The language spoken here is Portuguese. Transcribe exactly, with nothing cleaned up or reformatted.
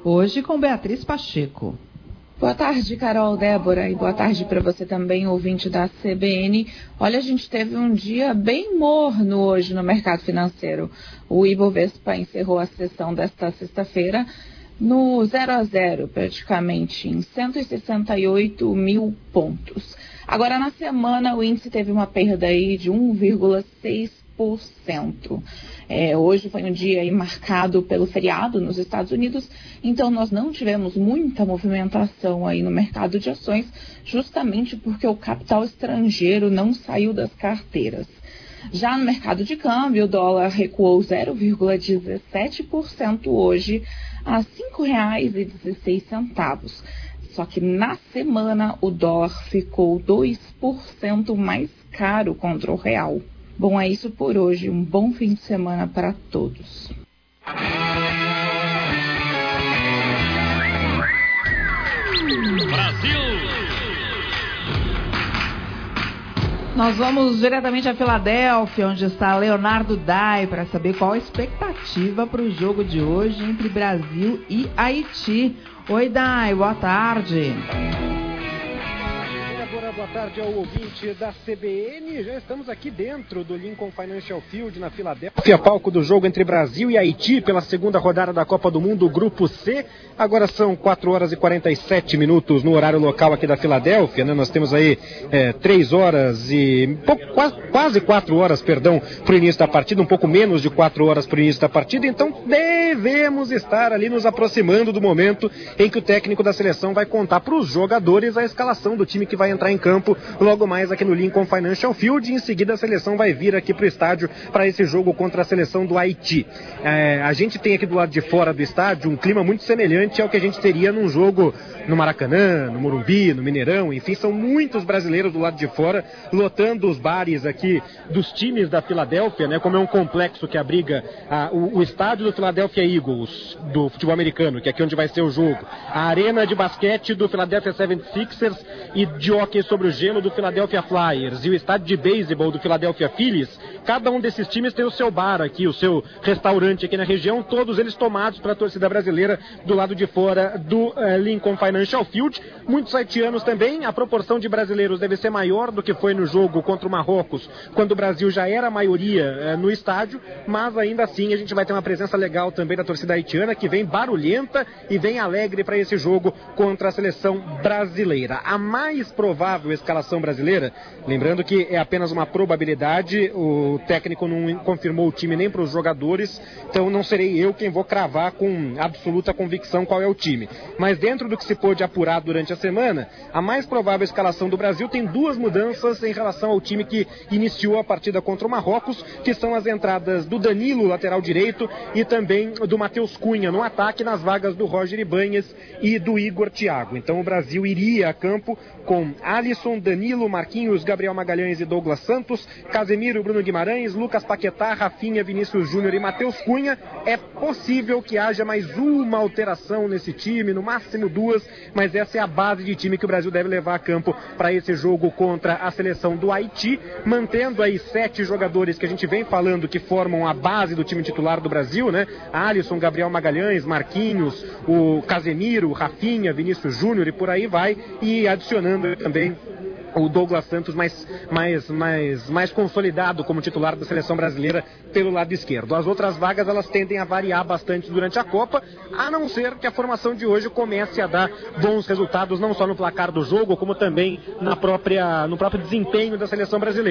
hoje com Beatriz Pacheco. Boa tarde, Carol, Débora, e boa tarde para você também, ouvinte da C B N. Olha, a gente teve um dia bem morno hoje no mercado financeiro. O Ibovespa encerrou a sessão desta sexta-feira no zero a zero, praticamente, em cento e sessenta e oito mil pontos. Agora, na semana, o índice teve uma perda aí de um vírgula seis por cento. É, hoje foi um dia aí marcado pelo feriado nos Estados Unidos, então nós não tivemos muita movimentação aí no mercado de ações, justamente porque o capital estrangeiro não saiu das carteiras. Já no mercado de câmbio, o dólar recuou zero vírgula dezessete por cento hoje a cinco reais e dezesseis centavos. Só que na semana o dólar ficou dois por cento mais caro contra o real. Bom, é isso por hoje. Um bom fim de semana para todos. Brasil! Nós vamos diretamente a Filadélfia, onde está Leonardo Dai, para saber qual a expectativa para o jogo de hoje entre Brasil e Haiti. Oi, Dai, boa tarde. Boa tarde ao ouvinte da C B N. Já estamos aqui dentro do Lincoln Financial Field, na Filadélfia, palco do jogo entre Brasil e Haiti pela segunda rodada da Copa do Mundo, Grupo C. Agora são quatro horas e quarenta e sete minutos no horário local aqui da Filadélfia, né? Nós temos aí é, três horas e... Pouco, quase, quase quatro horas, perdão, para o início da partida, um pouco menos de quatro horas para o início da partida, então devemos estar ali nos aproximando do momento em que o técnico da seleção vai contar para os jogadores a escalação do time que vai entrar em campo logo mais aqui no Lincoln Financial Field. Em seguida a seleção vai vir aqui para o estádio para esse jogo contra a seleção do Haiti. É, a gente tem aqui do lado de fora do estádio um clima muito semelhante ao que a gente teria num jogo no Maracanã, no Morumbi, no Mineirão, enfim, são muitos brasileiros do lado de fora lotando os bares aqui dos times da Filadélfia, né, como é um complexo que abriga ah, o, o estádio do Philadelphia Eagles, do futebol americano, que é aqui onde vai ser o jogo, a arena de basquete do Philadelphia setenta e seis ers e de hóquei sobre o gelo do Philadelphia Flyers e o estádio de beisebol do Philadelphia Phillies. Cada um desses times tem o seu bar aqui, o seu restaurante aqui na região, todos eles tomados para a torcida brasileira do lado de fora do uh, Lincoln Financial Field. Muitos haitianos também. A proporção de brasileiros deve ser maior do que foi no jogo contra o Marrocos, quando o Brasil já era a maioria uh, no estádio, mas ainda assim a gente vai ter uma presença legal também da torcida haitiana, que vem barulhenta e vem alegre para esse jogo contra a seleção brasileira. A mais provável escalação brasileira, lembrando que é apenas uma probabilidade, o técnico não confirmou o time nem para os jogadores, então não serei eu quem vou cravar com absoluta convicção qual é o time. Mas dentro do que se pôde apurar durante a semana, a mais provável escalação do Brasil tem duas mudanças em relação ao time que iniciou a partida contra o Marrocos, que são as entradas do Danilo, lateral direito, e também do Matheus Cunha no ataque, nas vagas do Roger Ibanhes e do Igor Thiago. Então o Brasil iria a campo com Alisson, Danilo, Marquinhos, Gabriel Magalhães e Douglas Santos, Casemiro, Bruno Guimarães, Lucas Paquetá, Rafinha, Vinícius Júnior e Matheus Cunha. É possível que haja mais uma alteração nesse time, no máximo duas, mas essa é a base de time que o Brasil deve levar a campo para esse jogo contra a seleção do Haiti, mantendo aí sete jogadores que a gente vem falando que formam a base do time titular do Brasil, né? Alisson, Gabriel Magalhães, Marquinhos, o Casemiro, Rafinha, Vinícius Júnior e por aí vai, e adicionando também o Douglas Santos mais, mais, mais, mais consolidado como titular da seleção brasileira pelo lado esquerdo. As outras vagas elas tendem a variar bastante durante a Copa, a não ser que a formação de hoje comece a dar bons resultados, não só no placar do jogo, como também na própria, no próprio desempenho da seleção brasileira.